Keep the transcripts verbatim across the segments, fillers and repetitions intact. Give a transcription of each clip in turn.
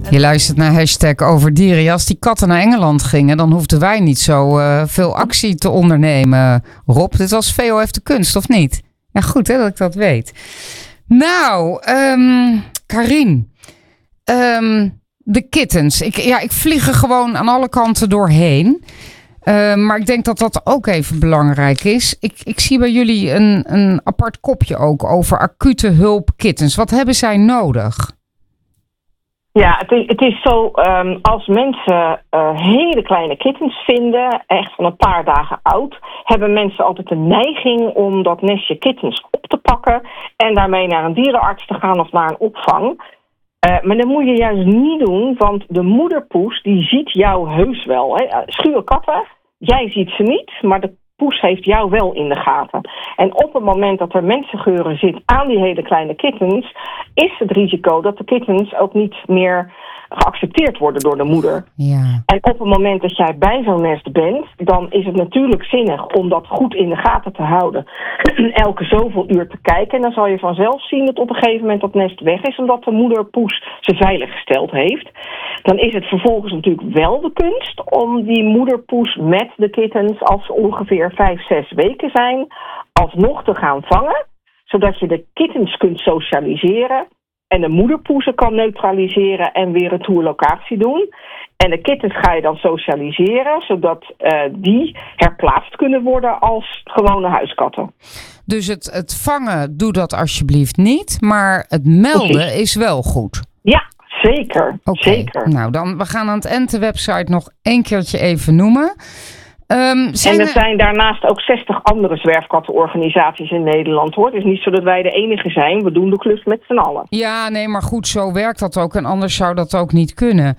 Je luistert naar hashtag over dieren. Ja, als die katten naar Engeland gingen, dan hoefden wij niet zo uh, veel actie te ondernemen. Rob, dit was V O F de kunst, of niet? Ja, goed hè, dat ik dat weet. Nou, um, Karin. Um, de kittens. Ik, ja, ik vlieg er gewoon aan alle kanten doorheen. Uh, maar ik denk dat dat ook even belangrijk is. Ik, ik zie bij jullie een, een apart kopje ook over acute hulp kittens. Wat hebben zij nodig? Ja, het is, het is zo, um, als mensen uh, hele kleine kittens vinden, echt van een paar dagen oud, hebben mensen altijd de neiging om dat nestje kittens op te pakken en daarmee naar een dierenarts te gaan of naar een opvang. Uh, maar dat moet je juist niet doen, want de moederpoes die ziet jou heus wel. Hè. Schuwe katten, jij ziet ze niet, maar de poes heeft jou wel in de gaten. En op het moment dat er mensengeuren zit aan die hele kleine kittens, is het risico dat de kittens ook niet meer geaccepteerd worden door de moeder. Ja. En op het moment dat jij bij zo'n nest bent, dan is het natuurlijk zinnig om dat goed in de gaten te houden. Elke zoveel uur te kijken. En dan zal je vanzelf zien dat op een gegeven moment dat nest weg is, omdat de moederpoes ze veilig gesteld heeft. Dan is het vervolgens natuurlijk wel de kunst om die moederpoes met de kittens, als ze ongeveer vijf, zes weken zijn, alsnog te gaan vangen, zodat je de kittens kunt socialiseren en de moederpoezen kan neutraliseren en weer een tourlocatie doen. En de kittens ga je dan socialiseren, zodat uh, die herplaatst kunnen worden als gewone huiskatten. Dus het, het vangen, doe dat alsjeblieft niet, maar het melden Precies. is wel goed. Ja, zeker. Okay. zeker. Nou, dan we gaan aan het eind de website nog één keertje even noemen. Um, zijn en er er... zijn daarnaast ook zestig andere zwerfkattenorganisaties in Nederland, hoor. Het is niet zo dat wij de enige zijn. We doen de klus met z'n allen. Ja, nee, maar goed, zo werkt dat ook. En anders zou dat ook niet kunnen.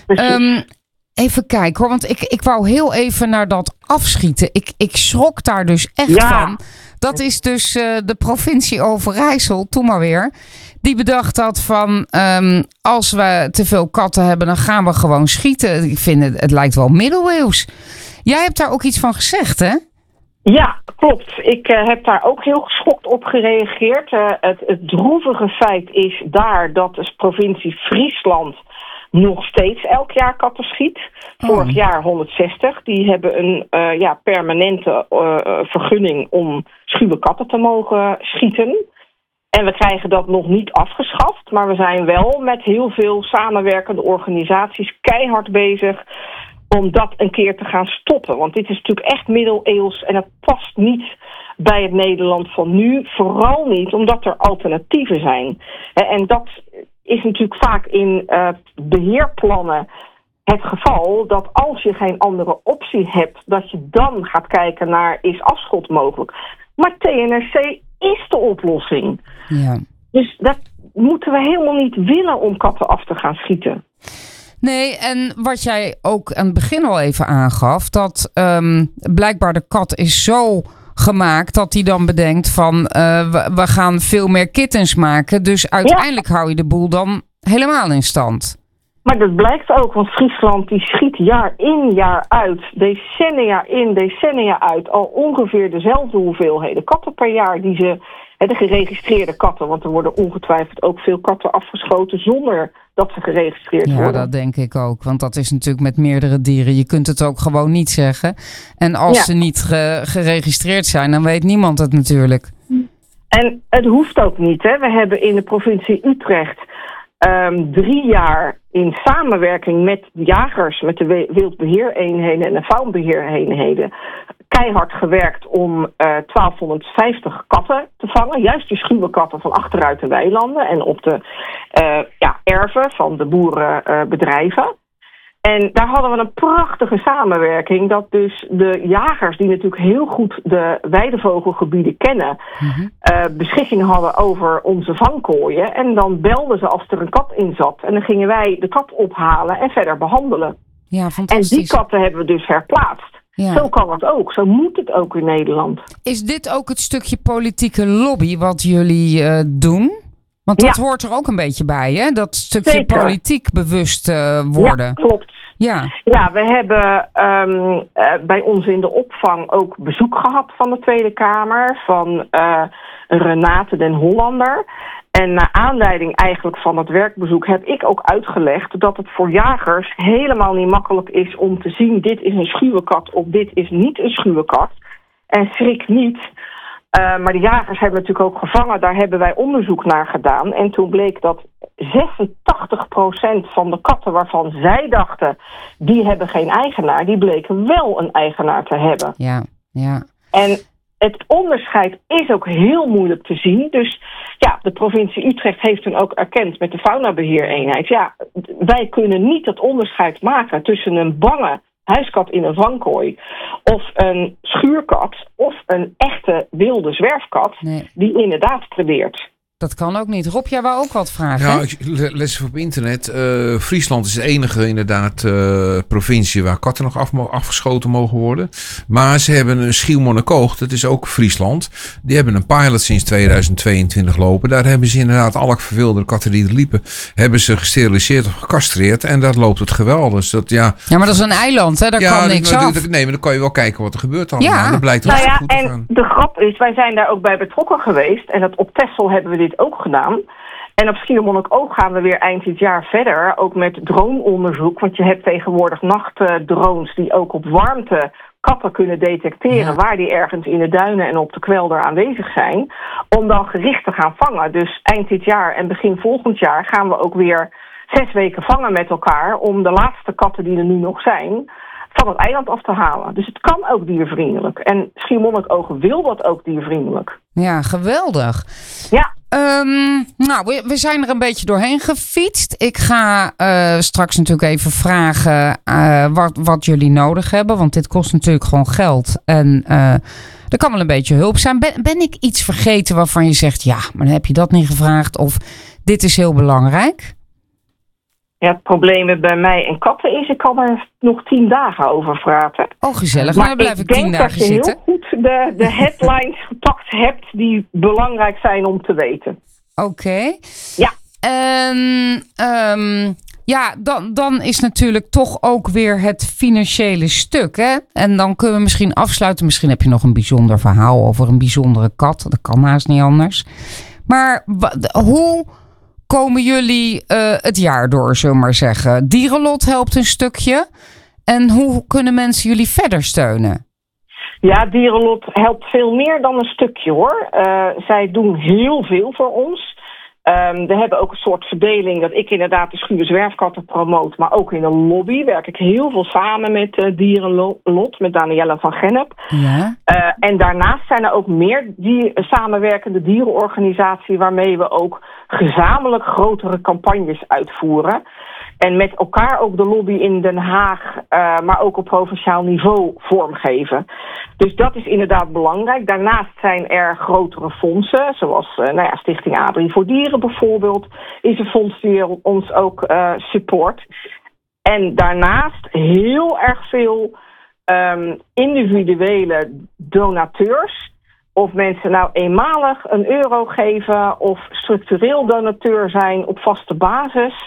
Um, even kijken, hoor. Want ik, ik wou heel even naar dat afschieten. Ik, ik schrok daar dus echt ja. van. Dat is dus uh, de provincie Overijssel, toen maar weer, die bedacht had van, um, als we te veel katten hebben, dan gaan we gewoon schieten. Ik vind het, het lijkt wel middeleeuws. Jij hebt daar ook iets van gezegd, hè? Ja, klopt. Ik uh, heb daar ook heel geschokt op gereageerd. Uh, het, het droevige feit is daar dat de provincie Friesland nog steeds elk jaar katten schiet. Oh. Vorig jaar honderdzestig. Die hebben een uh, ja, permanente uh, vergunning om schuwe katten te mogen schieten. En we krijgen dat nog niet afgeschaft. Maar we zijn wel met heel veel samenwerkende organisaties keihard bezig om dat een keer te gaan stoppen. Want dit is natuurlijk echt middeleeuws en het past niet bij het Nederland van nu. Vooral niet omdat er alternatieven zijn. En dat is natuurlijk vaak in uh, beheerplannen het geval, dat als je geen andere optie hebt, dat je dan gaat kijken naar, is afschot mogelijk? Maar T N R C is de oplossing. Ja. Dus dat moeten we helemaal niet willen om katten af te gaan schieten. Nee, en wat jij ook aan het begin al even aangaf, dat um, blijkbaar de kat is zo gemaakt dat hij dan bedenkt van uh, we, we gaan veel meer kittens maken. Dus uiteindelijk ja. hou je de boel dan helemaal in stand. Maar dat blijkt ook, want Friesland die schiet jaar in jaar uit, decennia in, decennia uit, al ongeveer dezelfde hoeveelheden katten per jaar die ze, de geregistreerde katten, want er worden ongetwijfeld ook veel katten afgeschoten zonder dat ze geregistreerd ja, worden. Ja, dat denk ik ook, want dat is natuurlijk met meerdere dieren. Je kunt het ook gewoon niet zeggen. En als ja. ze niet ge- geregistreerd zijn, dan weet niemand het natuurlijk. En het hoeft ook niet, hè. We hebben in de provincie Utrecht Um, drie jaar in samenwerking met jagers, met de wildbeheereenheden en de faunbeheereenheden, keihard gewerkt om uh, twaalfhonderdvijftig katten te vangen. Juist die schuwe katten van achteruit de weilanden en op de uh, ja, erven van de boerenbedrijven. Uh, En daar hadden we een prachtige samenwerking, dat dus de jagers, die natuurlijk heel goed de weidevogelgebieden kennen, mm-hmm. uh, beschikking hadden over onze vangkooien. En dan belden ze als er een kat in zat. En dan gingen wij de kat ophalen en verder behandelen. Ja, fantastisch. En die katten hebben we dus herplaatst. Ja. Zo kan het ook. Zo moet het ook in Nederland. Is dit ook het stukje politieke lobby wat jullie uh, doen? Want dat ja. hoort er ook een beetje bij, hè? Dat stukje Zeker. politiek bewust uh, worden. Ja, klopt. Ja, ja we hebben um, uh, bij ons in de opvang ook bezoek gehad van de Tweede Kamer, van uh, Renate den Hollander. En naar aanleiding eigenlijk van het werkbezoek heb ik ook uitgelegd dat het voor jagers helemaal niet makkelijk is om te zien, dit is een schuwe kat of dit is niet een schuwe kat. En schrik niet. Uh, maar de jagers hebben natuurlijk ook gevangen. Daar hebben wij onderzoek naar gedaan. En toen bleek dat zesentachtig procent van de katten waarvan zij dachten, die hebben geen eigenaar, die bleken wel een eigenaar te hebben. Ja, ja. En het onderscheid is ook heel moeilijk te zien. Dus ja, de provincie Utrecht heeft toen ook erkend met de faunabeheereenheid. Ja, wij kunnen niet het onderscheid maken tussen een bange huiskat in een vangkooi of een schuurkat of een echte wilde zwerfkat nee. die inderdaad predeert. Dat kan ook niet. Rob, jij wou ook wat vragen? Ja, ik les op internet. Uh, Friesland is de enige inderdaad uh, provincie waar katten nog af, afgeschoten mogen worden. Maar ze hebben een Schiermonnikoog, dat is ook Friesland. Die hebben een pilot sinds tweeduizend tweeëntwintig lopen. Daar hebben ze inderdaad alle verwilderde katten die er liepen, hebben ze gesteriliseerd of gecastreerd. En daar loopt het geweldig. Dus dat, ja, ja, maar dat is een eiland, hè? Daar ja, kan niks dat, af. Dat, nee, maar dan kan je wel kijken wat er gebeurt allemaal. Ja. Dat blijkt nou ja, goed te en gaan. De grap is, wij zijn daar ook bij betrokken geweest. En dat op Texel hebben we dit ook gedaan. En op Schiermonnikoog gaan we weer eind dit jaar verder, ook met droneonderzoek. Want je hebt tegenwoordig nachtdrones die ook op warmte katten kunnen detecteren, ja. waar die ergens in de duinen en op de kwelder aanwezig zijn, om dan gericht te gaan vangen. Dus eind dit jaar en begin volgend jaar gaan we ook weer zes weken vangen met elkaar om de laatste katten die er nu nog zijn van het eiland af te halen. Dus het kan ook diervriendelijk. En Schiermonnikoog wil dat ook diervriendelijk. Ja, geweldig. Ja. Um, nou, we, we zijn er een beetje doorheen gefietst. Ik ga uh, straks natuurlijk even vragen uh, wat, wat jullie nodig hebben. Want dit kost natuurlijk gewoon geld. En uh, er kan wel een beetje hulp zijn. Ben, ben ik iets vergeten waarvan je zegt, ja, maar dan heb je dat niet gevraagd. Of dit is heel belangrijk. Ja, het probleem bij mij en katten is, ik kan er nog tien dagen over praten. Oh, gezellig. Maar dan blijf ik, ik tien dagen zitten. Ik denk dat je heel goed de, de headlines gepakt hebt die belangrijk zijn om te weten. Oké. Okay. Ja. En um, ja, dan, dan is natuurlijk toch ook weer het financiële stuk, hè? En dan kunnen we misschien afsluiten. Misschien heb je nog een bijzonder verhaal over een bijzondere kat. Dat kan haast niet anders. Maar w- hoe komen jullie uh, het jaar door, zullen we maar zeggen? Dierenlot helpt een stukje. En hoe kunnen mensen jullie verder steunen? Ja, Dierenlot helpt veel meer dan een stukje, hoor. Uh, zij doen heel veel voor ons. Um, we hebben ook een soort verdeling dat ik inderdaad de schuwe zwerfkatten promoot. Maar ook in de lobby werk ik heel veel samen met uh, Dierenlot, met Danielle van Gennep. Ja. Uh, en daarnaast zijn er ook meer die, uh, samenwerkende dierenorganisaties waarmee we ook gezamenlijk grotere campagnes uitvoeren. En met elkaar ook de lobby in Den Haag, uh, maar ook op provinciaal niveau vormgeven. Dus dat is inderdaad belangrijk. Daarnaast zijn er grotere fondsen, zoals uh, nou ja, Stichting Abri voor Dieren bijvoorbeeld, is een fonds die ons ook uh, support. En daarnaast heel erg veel um, individuele donateurs. Of mensen nou eenmalig een euro geven of structureel donateur zijn op vaste basis.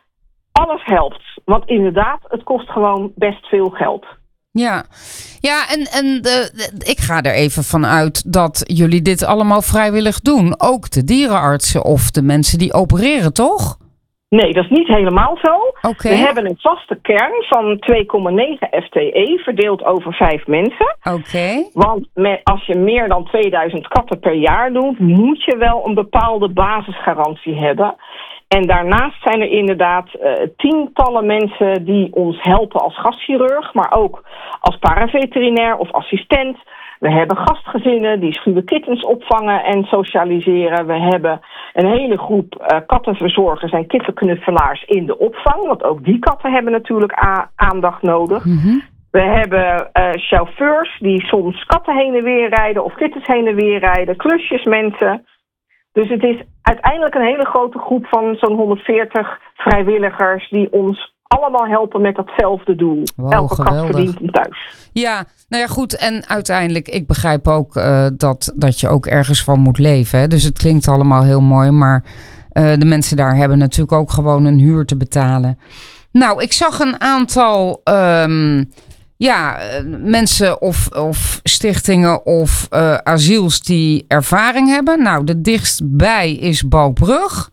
Alles helpt. Want inderdaad, het kost gewoon best veel geld. Ja, ja en, en de, de, ik ga er even van uit dat jullie dit allemaal vrijwillig doen. Ook de dierenartsen of de mensen die opereren, toch? Nee, dat is niet helemaal zo. Okay. We hebben een vaste kern van twee komma negen F T E verdeeld over vijf mensen. Oké. Okay. Want met, als je meer dan tweeduizend katten per jaar doet, moet je wel een bepaalde basisgarantie hebben. En daarnaast zijn er inderdaad uh, tientallen mensen die ons helpen als gastchirurg, maar ook als paraveterinair of assistent. We hebben gastgezinnen die schuwe kittens opvangen en socialiseren. We hebben een hele groep uh, kattenverzorgers en kittenknuffelaars in de opvang. Want ook die katten hebben natuurlijk a- aandacht nodig. Mm-hmm. We hebben uh, chauffeurs die soms katten heen en weer rijden of kittens heen en weer rijden. Klusjesmensen. Dus het is uiteindelijk een hele grote groep van zo'n honderdveertig vrijwilligers die ons allemaal helpen met datzelfde doel. Wow, Elke geweldig. kat verdient hem thuis. Ja, nou ja, goed. En uiteindelijk, ik begrijp ook uh, dat, dat je ook ergens van moet leven. Hè? Dus het klinkt allemaal heel mooi, maar uh, de mensen daar hebben natuurlijk ook gewoon een huur te betalen. Nou, ik zag een aantal um, ja, mensen of, of stichtingen of uh, asiels die ervaring hebben. Nou, de dichtstbij is Balkbrug.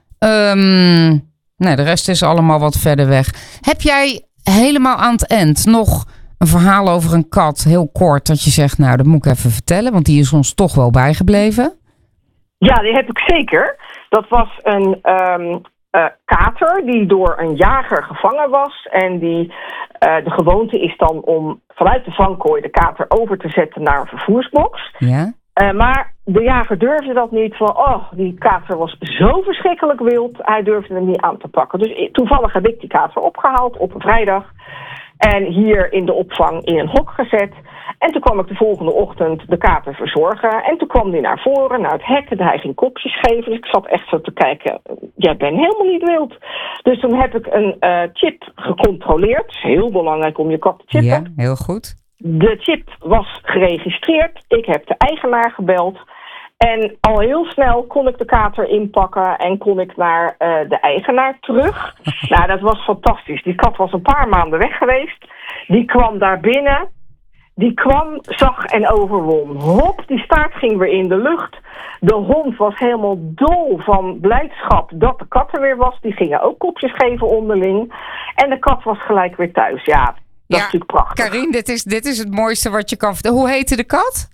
Um, nee, de rest is allemaal wat verder weg. Heb jij helemaal aan het eind nog een verhaal over een kat, heel kort, dat je zegt, nou, dat moet ik even vertellen, want die is ons toch wel bijgebleven? Ja, die heb ik zeker. Dat was een um, uh, kater die door een jager gevangen was. En die, uh, de gewoonte is dan om vanuit de vangkooi de kater over te zetten naar een vervoersbox. Ja. Uh, maar de jager durfde dat niet. Van, oh, die kater was zo verschrikkelijk wild. Hij durfde hem niet aan te pakken. Dus toevallig heb ik die kater opgehaald op een vrijdag. En hier in de opvang in een hok gezet. En toen kwam ik de volgende ochtend de kater verzorgen. En toen kwam hij naar voren, naar het hek. En hij ging kopjes geven. Dus ik zat echt zo te kijken. Jij bent helemaal niet wild. Dus toen heb ik een uh, chip gecontroleerd. Het is heel belangrijk om je kat te chippen. Ja, heel goed. De chip was geregistreerd. Ik heb de eigenaar gebeld. En al heel snel kon ik de kater inpakken en kon ik naar uh, de eigenaar terug. Nou, dat was fantastisch. Die kat was een paar maanden weg geweest. Die kwam daar binnen. Die kwam, zag en overwon. Hop, die staart ging weer in de lucht. De hond was helemaal dol van blijdschap dat de kat er weer was. Die gingen ook kopjes geven onderling. En de kat was gelijk weer thuis. Ja, dat ja, is natuurlijk prachtig. Karin, dit is, dit is het mooiste wat je kan vertellen. Hoe heette de kat?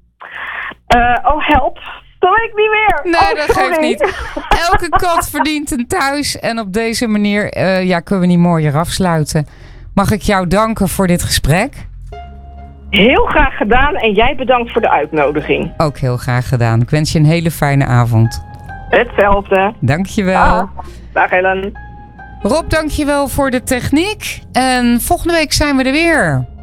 Uh, oh, help. Dat weet ik niet meer. Nee, oh, dat geeft niet. Elke kat verdient een thuis. En op deze manier uh, ja, kunnen we niet mooier afsluiten. Mag ik jou danken voor dit gesprek? Heel graag gedaan. En jij bedankt voor de uitnodiging. Ook heel graag gedaan. Ik wens je een hele fijne avond. Hetzelfde. Dankjewel. Ah, dag Helen. Rob, dankjewel voor de techniek. En volgende week zijn we er weer.